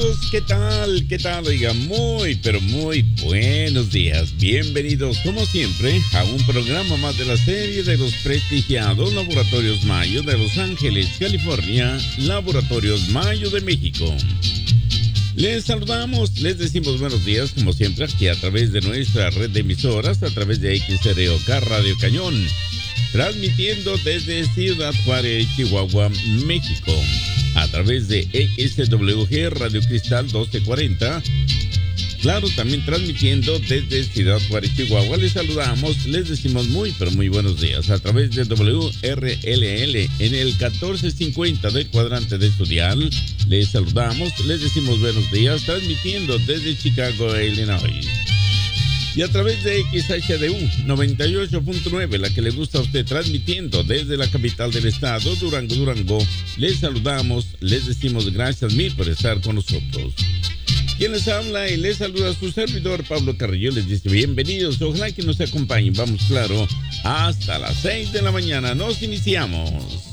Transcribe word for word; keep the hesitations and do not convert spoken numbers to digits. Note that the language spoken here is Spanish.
amigos, ¿qué tal? ¿Qué tal? Oiga, muy, pero muy buenos días. Bienvenidos, como siempre, a un programa más de la serie de los prestigiados Laboratorios Mayo de Los Ángeles, California, Laboratorios Mayo de México. Les saludamos, les decimos buenos días, como siempre, aquí a través de nuestra red de emisoras, a través de X R O K Radio Cañón, transmitiendo desde Ciudad Juárez, Chihuahua, México, a través de E S W G Radio Cristal doce cuarenta. Claro, también transmitiendo desde Ciudad Juárez, Chihuahua. Les saludamos, les decimos muy, pero muy buenos días a través de W R L L en el catorce cincuenta del cuadrante de su dial. Les saludamos, les decimos buenos días, transmitiendo desde Chicago, Illinois. Y a través de X H D U noventa y ocho punto nueve, la que le gusta a usted, transmitiendo desde la capital del estado, Durango, Durango. Les saludamos, les decimos gracias mil por estar con nosotros. Quien les habla y les saluda a su servidor Pablo Carrillo, les dice bienvenidos, ojalá que nos acompañen. Vamos, claro, hasta las seis de la mañana, nos iniciamos.